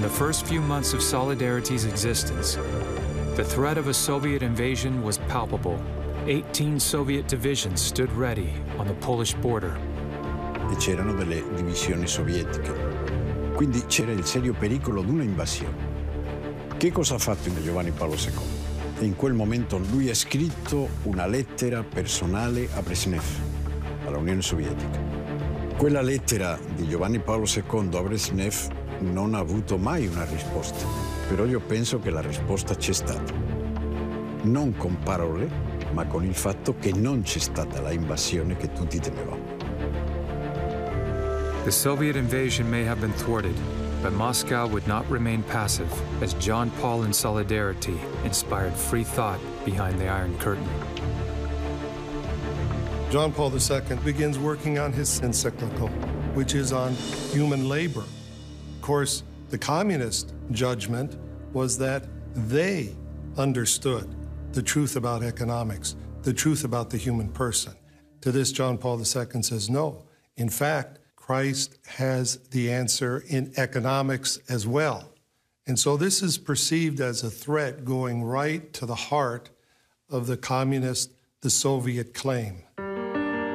the first few months of Solidarity's existence, the threat of a Soviet invasion was palpable. 18 Soviet divisions stood ready on the Polish border. E c'erano delle divisioni sovietiche. Quindi c'era il serio pericolo di una invasione. Che cosa ha fatto Giovanni Paolo II? In quel momento lui ha scritto una lettera personale a Brezhnev, alla Unione Sovietica. Quella lettera di Giovanni Paolo II a Brezhnev non ha avuto mai una risposta, però io penso che la risposta c'è stata. Non con parole, ma con il fatto che non c'è stata la invasione che tutti temevamo. The Soviet invasion may have been thwarted, but Moscow would not remain passive as John Paul in Solidarity inspired free thought behind the Iron Curtain. John Paul II begins working on his encyclical, which is on human labor. Of course, the communist judgment was that they understood the truth about economics, the truth about the human person. To this, John Paul II says, no. In fact, Christ has the answer in economics as well. And so this is perceived as a threat going right to the heart of the communist, the Soviet claim.